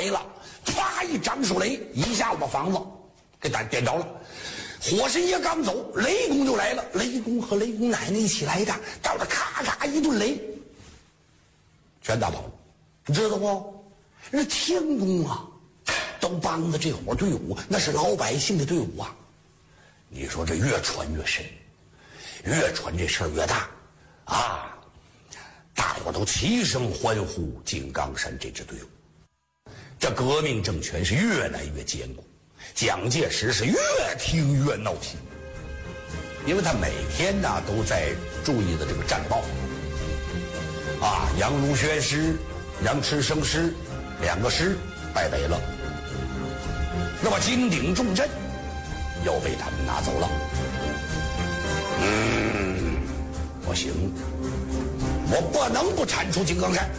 来了，啪一张手雷，一下子把房子给点着了。火神爷刚走，雷公就来了，雷公和雷公奶奶一起来的，到这咔咔一顿雷，全打跑了。你知道不？那天公啊，都帮着这伙队伍，那是老百姓的队伍啊。你说这越传越深，越传这事儿越大啊！大伙都齐声欢呼井冈山这支队伍。这革命政权是越来越坚固，蒋介石是越听越闹心，因为他每天呢都在注意的这个战报啊，杨如轩师、杨池生师2个师败北了，那么金鼎重镇又被他们拿走了。不行，我不能不铲除井冈山。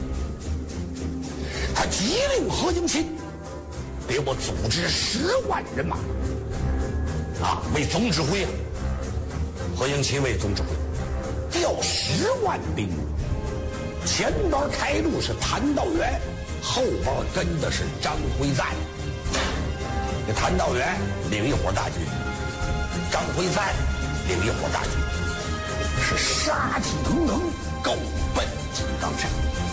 他急令何应钦给我组织10万人马啊，为总指挥啊。何应钦为总指挥，调10万兵，前边开路是谭道源，后边跟的是张辉瓒。这谭道源领一伙大军，张辉瓒领一伙大军，是杀气腾腾，够奔井冈山。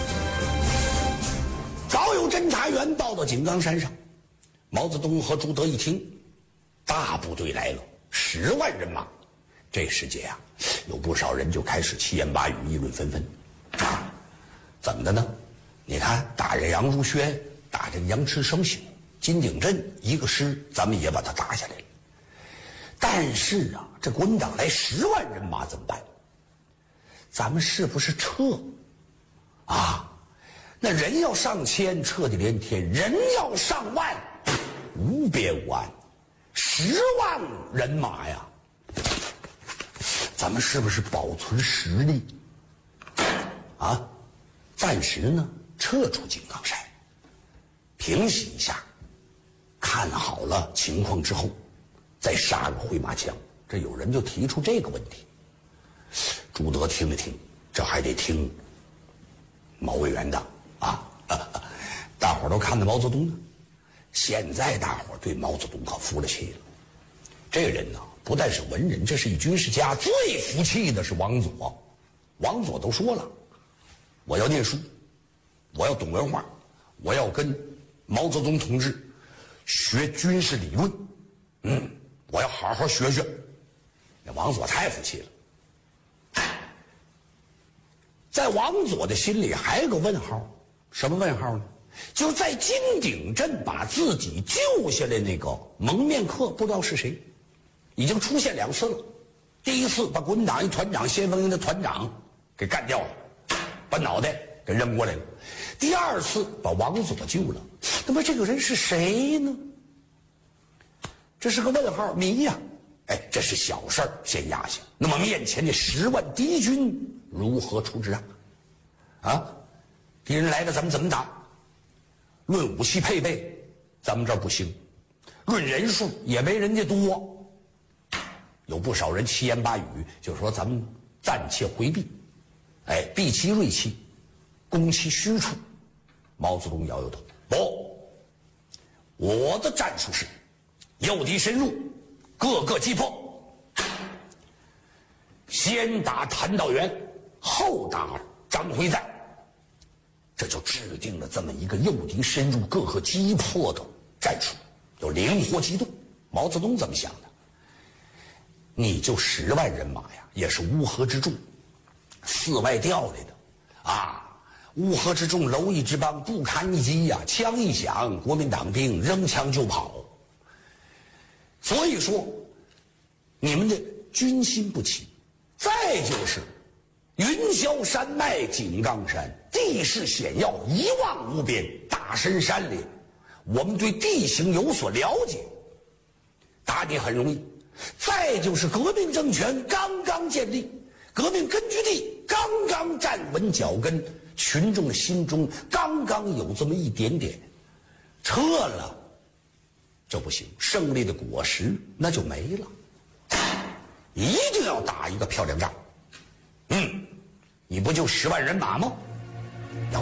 早有侦察员报到井冈山上，毛泽东和朱德一听，大部队来了，10万人马。这时节啊，有不少人就开始七言八语，议论纷纷。啊，怎么的呢？你看，打这杨如轩，打这杨池生行，金鼎镇1个师，咱们也把它打下来了。但是啊，这国民党来10万人马怎么办？咱们是不是撤？啊，那人要上千，撤的连天；人要上万，无边无岸，10万人马呀！咱们是不是保存实力？啊，暂时呢撤出井冈山，平息一下，看好了情况之后，再杀个回马枪。这有人就提出这个问题。朱德听了听，这还得听毛委员的啊！大伙儿都看着毛泽东呢。现在大伙儿对毛泽东可服了气了。这个人呢，不但是文人，这是一军事家。最服气的是王佐。王佐都说了，我要念书，我要懂文化，我要跟毛泽东同志学军事理论，我要好好学学。那王佐太服气了。在王佐的心里还有个问号，什么问号呢？就是在金鼎镇把自己救下来那个蒙面客，不知道是谁，已经出现2次了。第一次把国民党一团长先锋营的团长给干掉了，把脑袋给扔过来了。第2次把王佐救了，那么这个人是谁呢？这是个问号谜呀！这是小事儿，先压下。那么面前这10万敌军如何处置啊？敌人来了，咱们怎么打？论武器配备，咱们这儿不行；论人数也没人家多。有不少人七言八语，就说咱们暂且回避，避其锐气，攻其虚处。毛泽东摇摇头，不，我的战术是诱敌深入，各个击破。先打谭道源，后打张辉瓒，这就制定了这么一个诱敌深入、各个击破的战术，就灵活机动。毛泽东怎么想的？你就10万人马呀，也是乌合之众，4外调来的啊！乌合之众，蝼蚁之邦，不堪一击呀！枪一响，国民党兵扔枪就跑。所以说，你们的军心不齐。再就是云霄山脉井冈山，地势险要，一望无边，大深山里，我们对地形有所了解，打你很容易。再就是革命政权刚刚建立，革命根据地刚刚站稳脚跟，群众的心中刚刚有这么一点点，撤了就不行，胜利的果实那就没了。一定要打一个漂亮仗。你不就10万人马吗？要